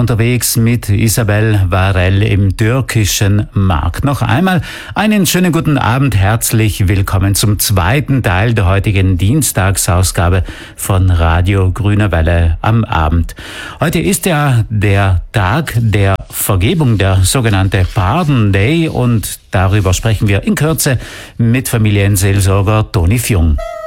unterwegs mit Isabel Varell im türkischen Markt. Noch einmal einen schönen guten Abend, herzlich willkommen zum zweiten Teil der heutigen Dienstagsausgabe von Radio Grüne Welle am Abend. Heute ist ja der Tag der Vergebung, der sogenannte Pardon Day, und darüber sprechen wir in Kürze mit Familienseelsorger Toni Fjung.